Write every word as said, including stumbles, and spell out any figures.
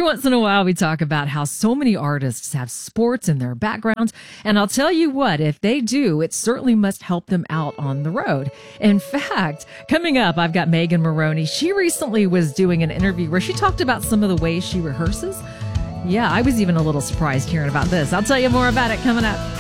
once in a while, we talk about how so many artists have sports in their backgrounds. And I'll tell you what, if they do, it certainly must help them out on the road. In fact, coming up, I've got Megan Moroney. She recently was doing an interview where she talked about some of the ways she rehearses. Yeah, I was even a little surprised hearing about this. I'll tell you more about it coming up.